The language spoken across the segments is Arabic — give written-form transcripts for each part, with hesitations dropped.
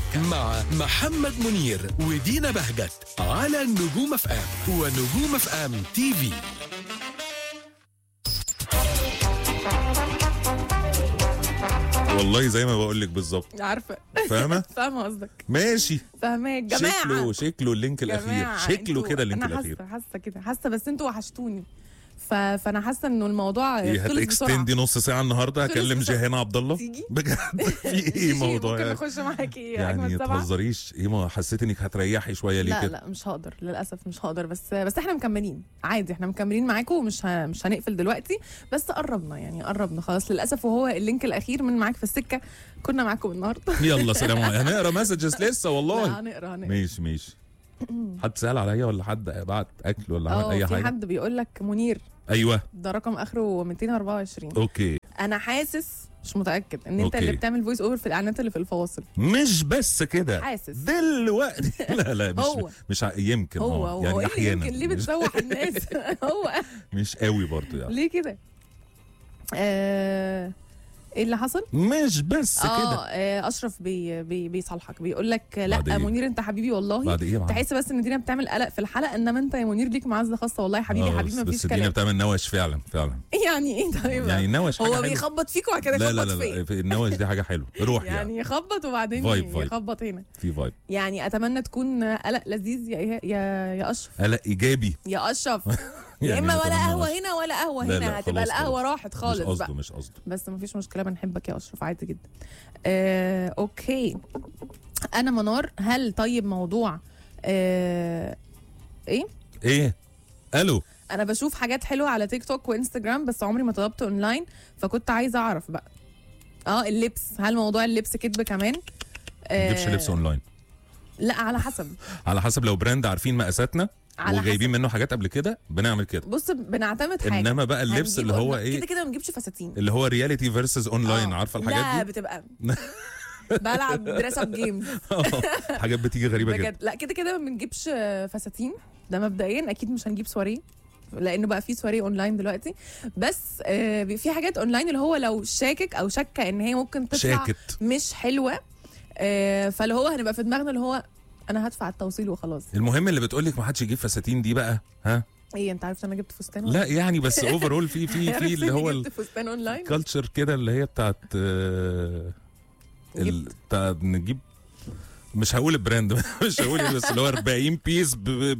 مع محمد منير ودينا بهجت على نجوم اف ام ونجوم اف ام تي في. والله زي ما بقول لك بالظبط. عارفه فاهمه فاهمه قصدك. ماشي. فاهماك جماعه. شكله اللينك الاخير. شكله كده اللينك انا الاخير. حاسه كده حاسه، بس انتوا وحشتوني. فانا حاسه انه الموضوع ايه خلص بسرعه. هتكستندي نص ساعه النهارده؟ هكلم جيهان عبد الله تيجي بجد. في ايه موضوع ممكن يعني؟ اخش معاكي يعني اجمل سبعه. تهزريش ايه؟ ما حسيت انك هتريحي شويه ليه لا كده؟ لا مش هقدر للاسف، مش هقدر. بس احنا مكملين عادي، احنا مكملين معاكم ومش مش هنقفل دلوقتي. بس قربنا يعني قربنا خلاص للاسف. وهو اللينك الاخير من معاك في السكه. كنا معاكم النهارده. يلا سلام عليكم. هنقرا مسجز لسه والله. لا هنقرا. ماشي. حد سأل عليا ولا حد بعت اكل ولا عمل اي في حاجه؟ حد بيقول لك منير. ايوه ده رقم اخره 224. اوكي. انا حاسس مش متاكد ان انت أوكي. اللي بتعمل فويس اوفر في الاعلانات اللي في الفواصل. مش بس كده حاسس دلوقتي. لا مش يمكن هو يعني إيه اللي احيانا يمكن ليه بتسوح الناس؟ هو مش قوي برضو يعني. ليه كده؟ ايه اللي حصل؟ مش بس كده. اشرف بيصالحك بيقول لك لا بعد إيه؟ منير انت حبيبي والله. بعد ايه؟ تحس بس ان دينا بتعمل قلق في الحلقه، انما انت يا منير ليك معزه خاصه والله. حبيبي حبيبي مفيش بس دينا كلام. بتعمل نوش فعلا. يعني ايه طيب؟ يعني نوش حاجه هو حلوة. بيخبط فيك وبعد كده يخبط لا النوش دي حاجه حلوه. روح يعني يخبط وبعدين فايب. يخبط هنا. في فايب. يعني اتمنى تكون قلق لذيذ يا اشرف. قلق ايجابي. يا اشرف. يعني يا اما ولا نتمنى قهوه نوش. هنا ولا قهوه لا، هنا، هتبقى خلاص القهوه راحت خالص بقى. مش قصده. بس مفيش مشكله، بنحبك يا اشرف عادي جدا. اوكي. انا منار. هل طيب موضوع ايه الو. انا بشوف حاجات حلوه على تيك توك وانستجرام بس عمري ما طلبت اونلاين، فكنت عايزه اعرف بقى اللبس. هل موضوع اللبس كدب كمان؟ ما تجيبش لبس اونلاين. لا على حسب. على حسب. لو براند عارفين مقاساتنا وجايبين منه حاجات قبل كده بنعمل كده. بص بنعتمد حاجه. انما بقى اللبس اللي هو ايه كده كده ما بنجيبش فساتين، اللي هو رياليتي فيرسز اونلاين. عارفه الحاجات لا دي؟ بتبقى بلعب دريس اب جيمز. حاجات بتيجي غريبه جدا. لا كده كده ما بنجيبش فساتين. ده مبدئيا اكيد مش هنجيب سواريه، لانه بقى في سواريه اونلاين دلوقتي. بس في حاجات اونلاين اللي هو لو شاكك او شاكه ان هي ممكن تطلع مش حلوه، فاللي هو هنبقى في دماغنا اللي هو انا هدفع التوصيل وخلاص. المهم اللي بتقول لك ما حدش يجيب فساتين دي بقى ايه انت عارف انا جبت فستان؟ لا يعني بس اوفرول في اللي هو جبت فستان اونلاين الكالتشر كده اللي هي بتاعت نجيب. مش هقول البراند. مش هقول بس اللي هو 40 بيس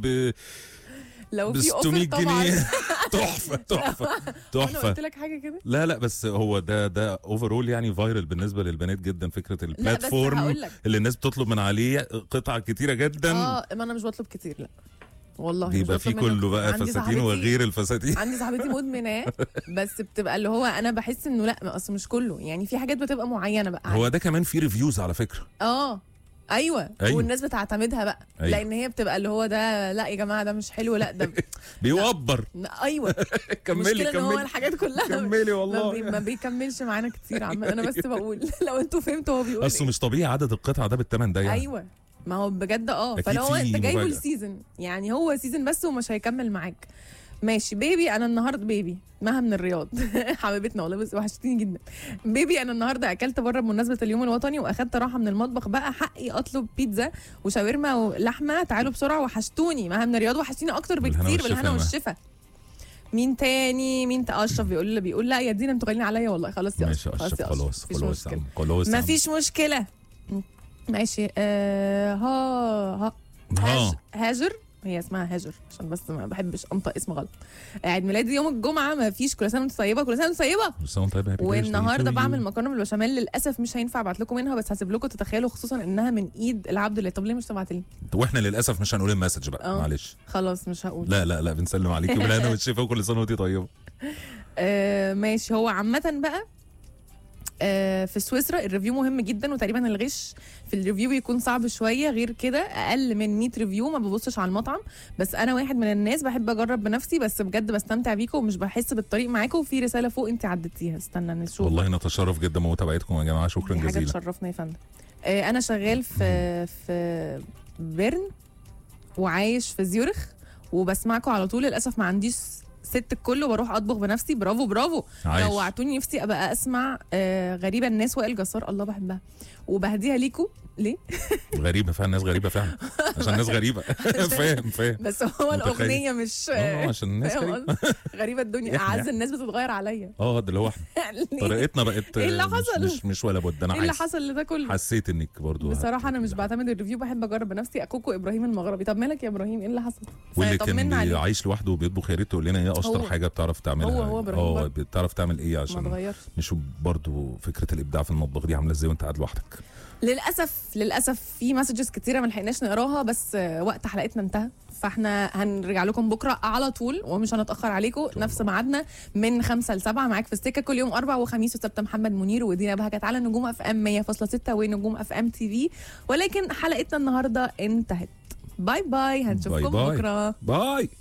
لو في 600 طبعا. جنيه. تحفه. انا قلت لك حاجه كده. لا بس هو ده اوفرول يعني فايرال بالنسبه للبنات جدا. فكره البلاتفورم اللي الناس بتطلب من عليه قطع كتيره جدا. ما انا مش بطلب كتير لا والله. بيبقى في كله بقى فساتين وغير الفساتين. عندي صاحبتي مدمنه بس بتبقى اللي هو انا بحس انه لا اصل مش كله، يعني في حاجات بتبقى معينه بقى. هو ده كمان في ريفيوز على فكره. ايوه والناس بتعتمدها بقى. أيوة. لان هي بتبقى اللي هو ده لا يا جماعه ده مش حلو، لا ده بيوبر. ايوه كملي ان هو الحاجات كلها كملي والله ما بيكملش معانا كتير. انا بس بقول لو انتوا فهمتوا هو بيقول اصله مش طبيعي عدد القطع ده بالثمن ده يعني. ايوه ما هو بجد فلو انت جايبه السيزون يعني هو سيزون بس ومش هيكمل معاك. ماشي بيبي انا النهارده بيبي مها من الرياض. حبيبتنا والله بس وحشتيني جدا. بيبي انا النهارده اكلت بره بمناسبه اليوم الوطني واخدت راحه من المطبخ، بقى حقي اطلب بيتزا وشاورما ولحمه. تعالوا بسرعه وحشتوني. مها من الرياض وحشتيني اكتر بكتير. بالهنا والشفا. مين تاني اشرف بيقول لا يا دينا انتوا غاليين عليا والله. خلاص يا ماشي اشرف. خلاص مفيش مشكله. ماشي هاجر. هي اسمها هاجر عشان بس ما بحبش انطق اسم غلط. عيد ميلادي يوم الجمعه، ما فيش. كل سنه وانتم طيبه. كل سنه وانتم طيبه. والنهارده بعمل مكرونه بالبشاميل. للاسف مش هينفع ابعت لكم منها بس هسيب لكم تتخيلوا، خصوصا انها من ايد العبد لله. طب ليه مش تبعت لي؟ واحنا للاسف مش هنقول المسج بقى. معلش خلاص مش هقول. لا بنسلم عليكي بالهنا والشفا وكل سنه وانتي طيبه. ماشي. هو عامه بقى في سويسرا الريفيو مهم جدا، وتقريبا الغش في الريفيو بيكون صعب شويه. غير كده اقل من 100 ريفيو ما ببصش على المطعم. بس انا واحد من الناس بحب اجرب بنفسي، بس بجد بستمتع بيكم ومش بحس بالطريق معاكم. وفي رساله فوق انت عديتيها، استنى نشوف. والله نتشرف جدا بمتابعتكم يا جماعه. شكرا جزيلا. حاجه تشرفنا يا فندم. انا شغال في بيرن وعايش في زيورخ وبسمعكم على طول. للاسف ما عنديش ست الكل وبروح اطبخ بنفسي. برافو نوعتوني. نفسي ابقى اسمع غريبه الناس وائل جسار. الله بحبها وبهديها ليكم. ليه؟ غريبه فعلا، الناس غريبه فعلا عشان الناس غريبه. فاهم بس هو الاغنيه مش عشان الناس غريبه. غريبه الدنيا، اعز الناس بتتغير عليا. ده اللي هو احنا طريقتنا بقت ايه اللي حصل؟ مش ولا بد. انا ايه اللي حصل لده كله؟ حسيت انك برضو بصراحه انا مش بعتمد الريفيو، بحب اجرب بنفسي. اكوكو ابراهيم المغربي. طب مالك يا ابراهيم، ايه اللي حصل؟ واللي كان عايش لوحده وبيطبخ، يا ريت تقول لنا ايه اشطر حاجه بتعرف تعملها. هو بتعرف تعمل ايه عشان نشوف برضو فكره الابداع في المطبخ دي عامله ازاي وانت قاعد لوحدك. للاسف في مسجز كتيره ما لحقناش نقراها، بس وقت حلقتنا انتهى، فاحنا هنرجع لكم بكره على طول ومش هنتاخر عليكم. نفس ميعادنا من 5 ل 7 معاك في السكه كل يوم اربع وخميس وسبت. محمد منير ودينا بهجت على نجوم اف ام 100.6 ونجوم اف ام تي في. ولكن حلقتنا النهارده انتهت. باي باي، هنشوفكم بكره. باي.